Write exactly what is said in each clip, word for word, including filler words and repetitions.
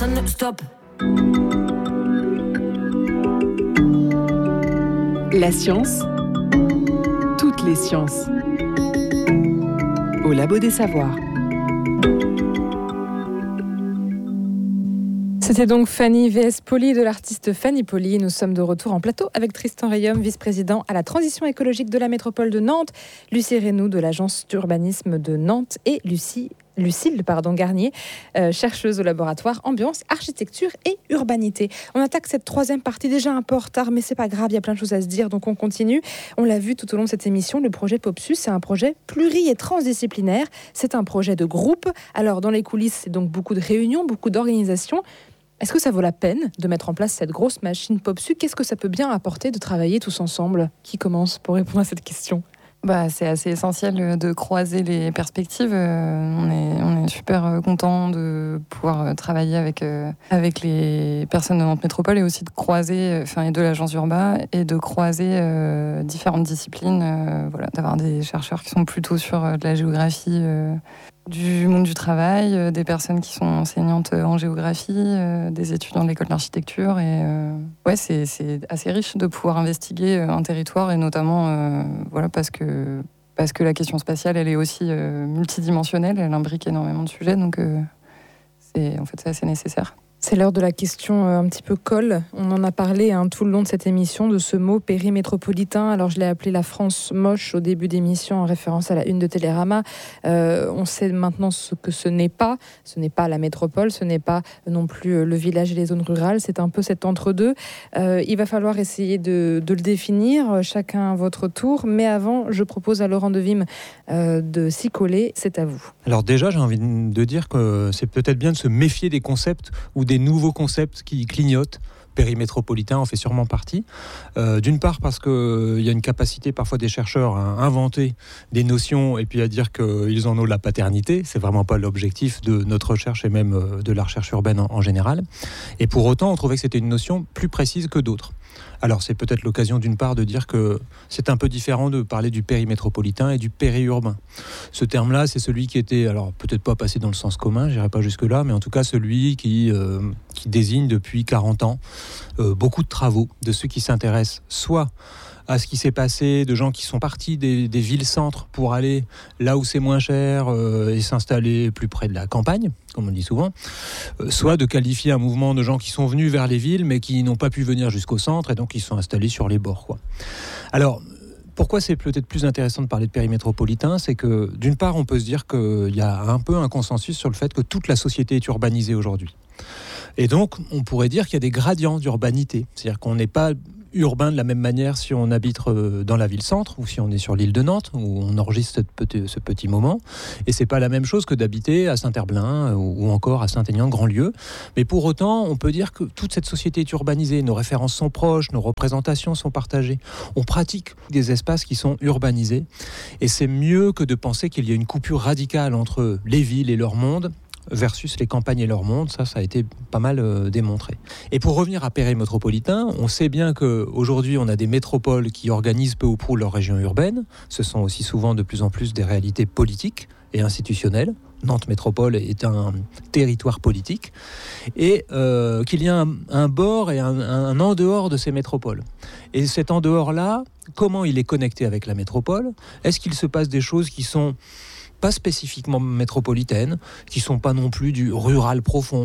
Stop. La science, toutes les sciences. Au Labo des Savoirs. C'était donc Fanny V S Poli de l'artiste Fanny Poli. Nous sommes de retour en plateau avec Tristan Rayum, vice-président à la transition écologique de la métropole de Nantes, Lucie Reynaud de l'agence d'urbanisme de Nantes et Lucie Lucille pardon, Garnier, euh, chercheuse au laboratoire Ambiance, Architecture et Urbanité. On attaque cette troisième partie déjà un peu en retard, mais c'est pas grave, il y a plein de choses à se dire, donc on continue. On l'a vu tout au long de cette émission, le projet POPSUS, c'est un projet pluri- et transdisciplinaire. C'est un projet de groupe. Alors dans les coulisses, c'est donc beaucoup de réunions, beaucoup d'organisations. Est-ce que ça vaut la peine de mettre en place cette grosse machine POPSUS ? Qu'est-ce que ça peut bien apporter de travailler tous ensemble ? Qui commence pour répondre à cette question ? Bah, c'est assez essentiel de croiser les perspectives. Euh, on est, on est super content de pouvoir travailler avec, euh, avec les personnes de Nantes Métropole et aussi de croiser, enfin, et de l'agence Urba, et de croiser euh, différentes disciplines. Euh, voilà, d'avoir des chercheurs qui sont plutôt sur euh, de la géographie, euh, du monde du travail, euh, des personnes qui sont enseignantes en géographie, euh, des étudiants de l'école d'architecture. Et euh, ouais, c'est, c'est assez riche de pouvoir investiguer un territoire, et notamment euh, voilà, parce que, parce que la question spatiale, elle est aussi euh, multidimensionnelle, elle imbrique énormément de sujets, donc euh, c'est, en fait, c'est assez nécessaire. C'est l'heure de la question un petit peu colle. On en a parlé hein, tout le long de cette émission de ce mot périmétropolitain. Alors je l'ai appelé la France moche au début d'émission en référence à la une de Télérama. Euh, on sait maintenant ce que ce n'est pas. Ce n'est pas la métropole, ce n'est pas non plus le village et les zones rurales. C'est un peu cet entre-deux. Euh, il va falloir essayer de, de le définir, chacun à votre tour. Mais avant, je propose à Laurent Devim euh, de s'y coller. C'est à vous. Alors déjà, j'ai envie de dire que c'est peut-être bien de se méfier des concepts ou des nouveaux concepts qui clignotent. Périmétropolitain en fait sûrement partie. Euh, d'une part parce qu'il y a une capacité parfois des chercheurs à inventer des notions et puis à dire qu'ils en ont la paternité. C'est vraiment pas l'objectif de notre recherche et même de la recherche urbaine en, en général. Et pour autant, on trouvait que c'était une notion plus précise que d'autres. Alors c'est peut-être l'occasion d'une part de dire que c'est un peu différent de parler du périmétropolitain et du périurbain. Ce terme-là, c'est celui qui était, alors peut-être pas passé dans le sens commun, j'irai pas jusque-là, mais en tout cas celui qui, euh, qui désigne depuis quarante ans euh, beaucoup de travaux de ceux qui s'intéressent soit à ce qui s'est passé, de gens qui sont partis des, des villes-centres pour aller là où c'est moins cher euh, et s'installer plus près de la campagne, comme on dit souvent, euh, soit de qualifier un mouvement de gens qui sont venus vers les villes mais qui n'ont pas pu venir jusqu'au centre et donc ils sont installés sur les bords, quoi. Alors, pourquoi c'est peut-être plus intéressant de parler de périmétropolitain ? C'est que, d'une part, on peut se dire qu'il y a un peu un consensus sur le fait que toute la société est urbanisée aujourd'hui. Et donc, on pourrait dire qu'il y a des gradients d'urbanité. C'est-à-dire qu'on n'est pas urbain de la même manière si on habite dans la ville-centre ou si on est sur l'île de Nantes où on enregistre ce petit, ce petit moment. Et c'est pas la même chose que d'habiter à Saint-Herblain ou encore à Saint-Aignan, Grandlieu. Mais pour autant, on peut dire que toute cette société est urbanisée. Nos références sont proches, nos représentations sont partagées. On pratique des espaces qui sont urbanisés. Et c'est mieux que de penser qu'il y a une coupure radicale entre les villes et leur monde versus les campagnes et leur monde. Ça, ça a été pas mal euh, démontré. Et pour revenir à périmétropolitain, on sait bien qu'aujourd'hui, on a des métropoles qui organisent peu ou prou leur région urbaine. Ce sont aussi souvent de plus en plus des réalités politiques et institutionnelles. Nantes Métropole est un territoire politique. Et euh, qu'il y a un, un bord et un, un en dehors de ces métropoles. Et cet en dehors-là, comment il est connecté avec la métropole ? Est-ce qu'il se passe des choses qui sont pas spécifiquement métropolitaines, qui sont pas non plus du rural profond.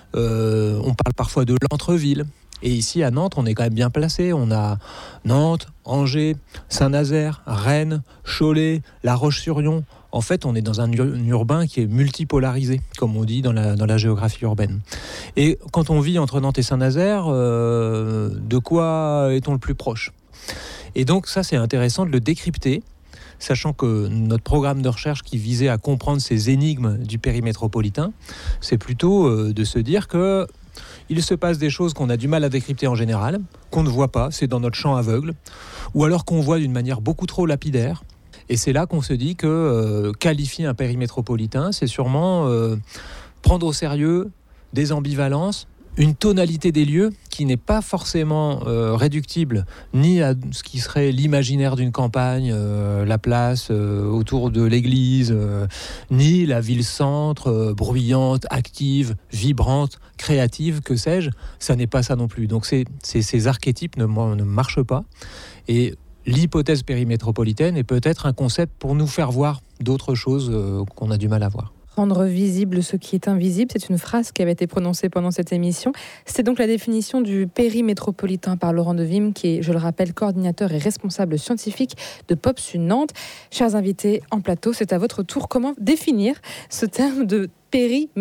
Euh, on parle parfois de l'entre-ville. Et ici, à Nantes, on est quand même bien placé. On a Nantes, Angers, Saint-Nazaire, Rennes, Cholet, La Roche-sur-Yon. En fait, on est dans un, ur- un urbain qui est multipolarisé, comme on dit dans la, dans la géographie urbaine. Et quand on vit entre Nantes et Saint-Nazaire, euh, de quoi est-on le plus proche ? Et donc ça, c'est intéressant de le décrypter, sachant que notre programme de recherche qui visait à comprendre ces énigmes du périmétropolitain, c'est plutôt euh, de se dire que il se passe des choses qu'on a du mal à décrypter en général, qu'on ne voit pas, c'est dans notre champ aveugle, ou alors qu'on voit d'une manière beaucoup trop lapidaire. Et c'est là qu'on se dit que euh, qualifier un périmétropolitain, c'est sûrement euh, prendre au sérieux des ambivalences une tonalité des lieux qui n'est pas forcément euh, réductible ni à ce qui serait l'imaginaire d'une campagne, euh, la place euh, autour de l'église, euh, ni la ville-centre euh, bruyante, active, vibrante, créative, que sais-je. Ça n'est pas ça non plus. Donc c'est, c'est, ces archétypes ne, ne marchent pas. Et l'hypothèse périmétropolitaine est peut-être un concept pour nous faire voir d'autres choses euh, qu'on a du mal à voir. Rendre visible ce qui est invisible, c'est une phrase qui avait été prononcée pendant cette émission. C'est donc la définition du périmétropolitain par Laurent Devim, qui est, je le rappelle, coordinateur et responsable scientifique de PopSud Nantes. Chers invités en plateau, c'est à votre tour. Comment définir ce terme de périmétropolitain ?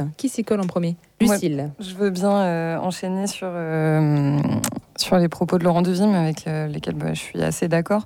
Qui s'y colle en premier ? Lucille. Ouais, je veux bien euh, enchaîner sur, euh, sur les propos de Laurent Devim, avec euh, lesquels bah, je suis assez d'accord.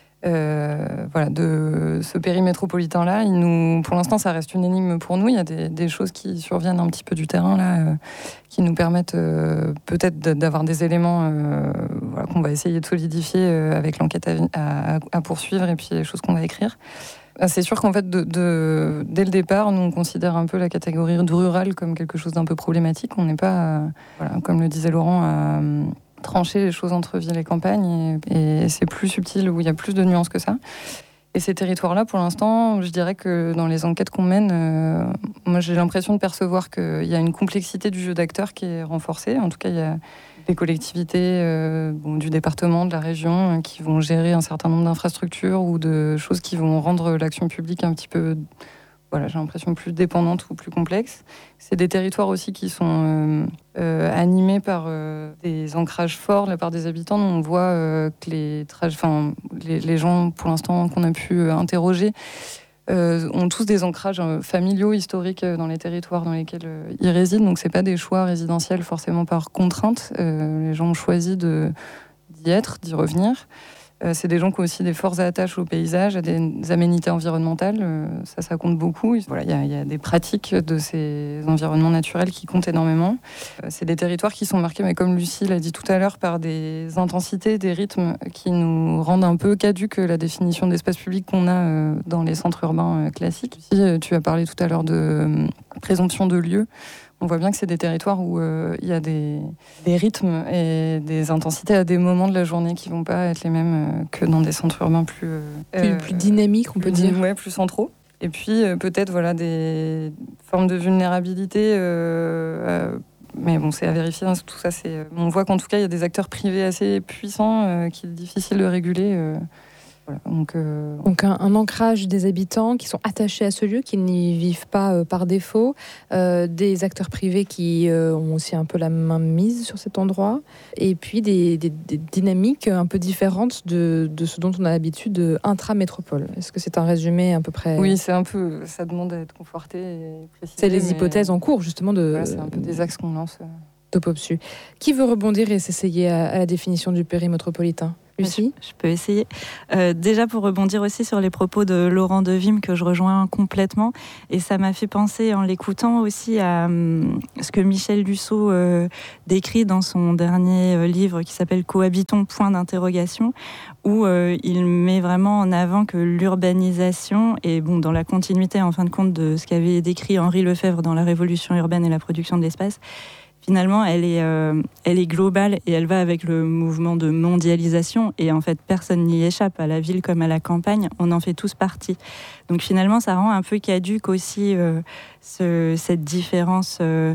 Euh, voilà, de ce périmétropolitain-là, il nous, pour l'instant, ça reste une énigme pour nous. Il y a des, des choses qui surviennent un petit peu du terrain là, euh, qui nous permettent euh, peut-être d'avoir des éléments euh, voilà, qu'on va essayer de solidifier euh, avec l'enquête à, à, à poursuivre et puis les choses qu'on va écrire. C'est sûr qu'en fait, de, de, dès le départ, nous on considère un peu la catégorie de rural comme quelque chose d'un peu problématique. On n'est pas, euh, voilà, comme le disait Laurent, à trancher les choses entre ville et campagne, et, et c'est plus subtil, où il y a plus de nuances que ça. Et ces territoires-là, pour l'instant, je dirais que dans les enquêtes qu'on mène, euh, moi j'ai l'impression de percevoir qu'il y a une complexité du jeu d'acteurs qui est renforcée. En tout cas, il y a des collectivités euh, bon, du département, de la région, euh, qui vont gérer un certain nombre d'infrastructures ou de choses qui vont rendre l'action publique un petit peu... Voilà, j'ai l'impression plus dépendante ou plus complexe. C'est des territoires aussi qui sont euh, euh, animés par euh, des ancrages forts de la part des habitants. Nous, on voit euh, que les, tra- enfin, les, les gens, pour l'instant, qu'on a pu euh, interroger, euh, ont tous des ancrages euh, familiaux, historiques euh, dans les territoires dans lesquels euh, ils résident. Donc, c'est pas des choix résidentiels forcément par contrainte. Euh, les gens ont choisi de, d'y être, d'y revenir. C'est des gens qui ont aussi des fortes attaches au paysage, à des aménités environnementales. Ça, ça compte beaucoup. Voilà, il y a, il y a des pratiques de ces environnements naturels qui comptent énormément. C'est des territoires qui sont marqués, mais comme Lucie l'a dit tout à l'heure, par des intensités, des rythmes qui nous rendent un peu caduques la définition d'espace public qu'on a dans les centres urbains classiques. Lucie, tu as parlé tout à l'heure de présomption de lieu. On voit bien que c'est des territoires où euh, il y a des, des rythmes et des intensités à des moments de la journée qui ne vont pas être les mêmes euh, que dans des centres urbains plus... Euh, plus, plus dynamiques, on peut plus, dire. Oui, plus centraux. Et puis euh, peut-être voilà, des formes de vulnérabilité. Euh, euh, mais bon, c'est à vérifier, hein, tout ça. C'est, on voit qu'en tout cas, il y a des acteurs privés assez puissants euh, qu'il est difficile de réguler. Euh, Voilà, donc, euh... donc un, un ancrage des habitants qui sont attachés à ce lieu, qui n'y vivent pas euh, par défaut, euh, des acteurs privés qui euh, ont aussi un peu la main mise sur cet endroit, et puis des, des, des dynamiques un peu différentes de, de ce dont on a l'habitude intra-métropole. Est-ce que c'est un résumé à peu près ? Oui, c'est un peu, ça demande à être conforté et précisé. C'est les hypothèses en cours justement de... Voilà, c'est un peu des axes qu'on lance. De PopSud. Qui veut rebondir et s'essayer à, à la définition du périmétropolitain ? Lucie ? Je, je peux essayer. Euh, déjà pour rebondir aussi sur les propos de Laurent Devim que je rejoins complètement, et ça m'a fait penser en l'écoutant aussi à um, ce que Michel Dussault euh, décrit dans son dernier euh, livre qui s'appelle Cohabitons, point d'interrogation, où euh, il met vraiment en avant que l'urbanisation, et bon, dans la continuité en fin de compte de ce qu'avait décrit Henri Lefebvre dans La Révolution urbaine et la production de l'espace, finalement, elle est, euh, elle est globale et elle va avec le mouvement de mondialisation. Et en fait, personne n'y échappe, à la ville comme à la campagne, on en fait tous partie. Donc finalement, ça rend un peu caduque aussi euh, ce, cette différence euh,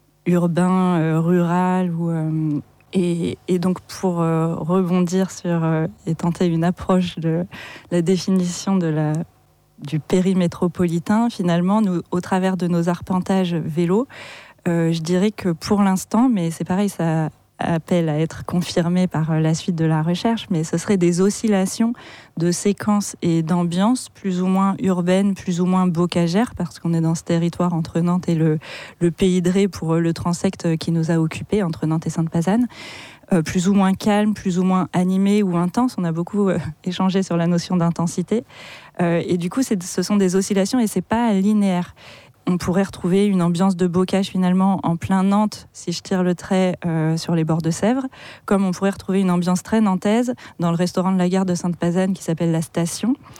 urbain-rural. Euh, euh, et, et donc pour euh, rebondir sur euh, et tenter une approche de la définition de la, du périmétropolitain, finalement, nous, au travers de nos arpentages vélos, Euh, je dirais que pour l'instant, mais c'est pareil, ça appelle à être confirmé par la suite de la recherche, mais ce serait des oscillations de séquences et d'ambiances plus ou moins urbaines, plus ou moins bocagères, parce qu'on est dans ce territoire entre Nantes et le, le Pays de Ré pour le transect qui nous a occupés, entre Nantes et Sainte-Pazanne. Euh, plus ou moins calme, plus ou moins animé ou intense. On a beaucoup euh, échangé sur la notion d'intensité. Euh, et du coup, c'est, ce sont des oscillations et c'est pas linéaire. On pourrait retrouver une ambiance de bocage finalement en plein Nantes, si je tire le trait euh, sur les bords de Sèvres, comme on pourrait retrouver une ambiance très nantaise dans le restaurant de la gare de Sainte-Pazanne qui s'appelle La Station.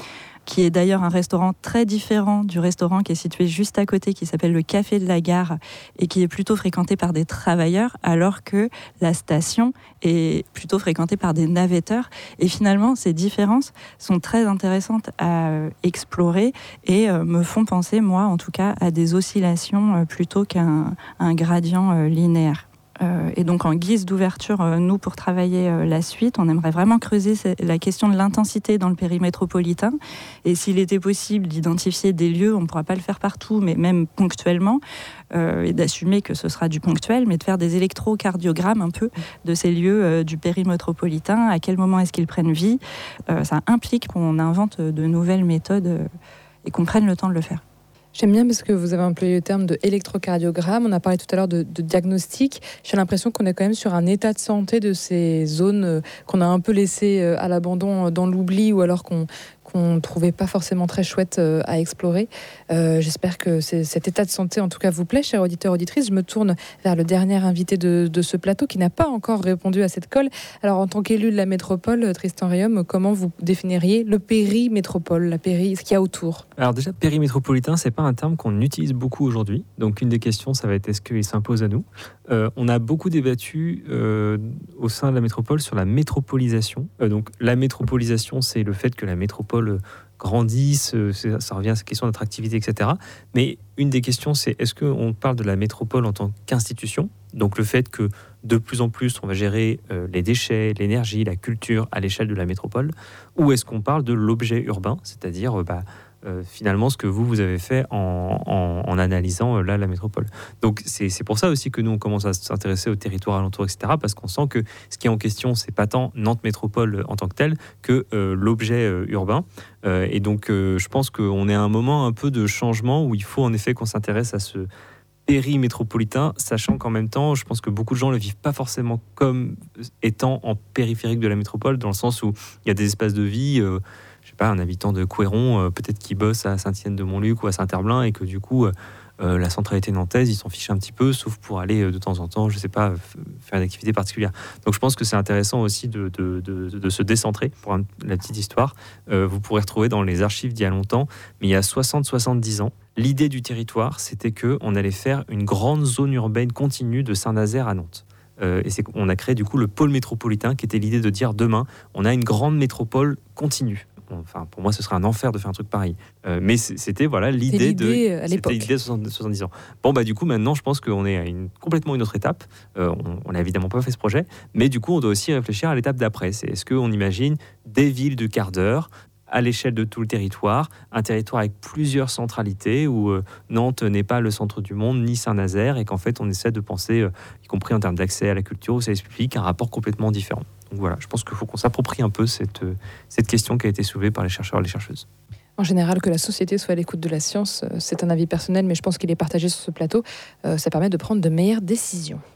qui est d'ailleurs un restaurant très différent du restaurant qui est situé juste à côté, qui s'appelle le Café de la Gare, et qui est plutôt fréquenté par des travailleurs, alors que la station est plutôt fréquentée par des navetteurs. Et finalement, ces différences sont très intéressantes à explorer et me font penser, moi en tout cas, à des oscillations plutôt qu'un un gradient linéaire. Euh, et donc en guise d'ouverture, euh, nous pour travailler euh, la suite, on aimerait vraiment creuser la question de l'intensité dans le périmétropolitain, et s'il était possible d'identifier des lieux, on ne pourra pas le faire partout, mais même ponctuellement, euh, et d'assumer que ce sera du ponctuel, mais de faire des électrocardiogrammes un peu de ces lieux euh, du périmétropolitain, à quel moment est-ce qu'ils prennent vie. Euh, ça implique qu'on invente de nouvelles méthodes euh, et qu'on prenne le temps de le faire. J'aime bien parce que vous avez employé le terme de électrocardiogramme. On a parlé tout à l'heure de, de diagnostic. J'ai l'impression qu'on est quand même sur un état de santé de ces zones qu'on a un peu laissées à l'abandon, dans l'oubli, ou alors qu'on qu'on ne trouvait pas forcément très chouette à explorer. Euh, j'espère que cet état de santé, en tout cas, vous plaît, chers auditeurs, auditrices. Je me tourne vers le dernier invité de, de ce plateau qui n'a pas encore répondu à cette colle. Alors, en tant qu'élu de la métropole, Tristan Réaume, comment vous définiriez le périmétropole, la péri, ce qu'il y a autour ? Alors déjà, périmétropolitain, c'est pas un terme qu'on utilise beaucoup aujourd'hui. Donc, une des questions, ça va être est-ce qu'il s'impose à nous ? Euh, on a beaucoup débattu euh, au sein de la métropole sur la métropolisation. Euh, donc, la métropolisation, c'est le fait que la métropole grandissent, ça revient à cette question d'attractivité, et cetera. Mais une des questions, c'est est-ce qu'on parle de la métropole en tant qu'institution ? Donc le fait que de plus en plus, on va gérer euh, les déchets, l'énergie, la culture à l'échelle de la métropole, ou est-ce qu'on parle de l'objet urbain, c'est-à-dire euh, bah, euh, finalement ce que vous, vous avez fait en, en, en analysant euh, là la métropole. Donc c'est, c'est pour ça aussi que nous, on commence à s'intéresser au territoire alentour, et cetera, parce qu'on sent que ce qui est en question, c'est pas tant Nantes Métropole en tant que tel que euh, l'objet euh, urbain. Euh, et donc, euh, je pense qu'on est à un moment un peu de changement où il faut en effet qu'on s'intéresse à ce périmétropolitain, sachant qu'en même temps, je pense que beaucoup de gens ne le vivent pas forcément comme étant en périphérique de la métropole, dans le sens où il y a des espaces de vie, euh, je sais pas, un habitant de Couéron, euh, peut-être qui bosse à Saint-Étienne-de-Montluc ou à Saint-Herblain, et que du coup, euh, la centralité nantaise, ils s'en fichent un petit peu, sauf pour aller euh, de temps en temps, je sais pas, f- faire une activité particulière. Donc je pense que c'est intéressant aussi de, de, de, de se décentrer. Pour un, la petite histoire, euh, vous pourrez retrouver dans les archives d'il y a longtemps, mais il y a soixante à soixante-dix ans, l'idée du territoire, c'était qu'on allait faire une grande zone urbaine continue de Saint-Nazaire à Nantes. Euh, et c'est qu'on a créé du coup le pôle métropolitain, qui était l'idée de dire demain, on a une grande métropole continue. Enfin, pour moi, ce serait un enfer de faire un truc pareil. Euh, mais c'était voilà l'idée, l'idée de à l'époque. C'était l'idée de soixante-dix ans. Bon, bah du coup, maintenant, je pense qu'on est à une complètement une autre étape. Euh, on n'a évidemment pas fait ce projet, mais du coup, on doit aussi réfléchir à l'étape d'après. C'est est-ce qu'on imagine des villes de quart d'heure à l'échelle de tout le territoire, un territoire avec plusieurs centralités où euh, Nantes n'est pas le centre du monde, ni Saint-Nazaire, et qu'en fait, on essaie de penser, euh, y compris en termes d'accès à la culture, au service public, un rapport complètement différent. Donc voilà, je pense qu'il faut qu'on s'approprie un peu cette, euh, cette question qui a été soulevée par les chercheurs et les chercheuses. En général, que la société soit à l'écoute de la science, c'est un avis personnel, mais je pense qu'il est partagé sur ce plateau. Euh, ça permet de prendre de meilleures décisions.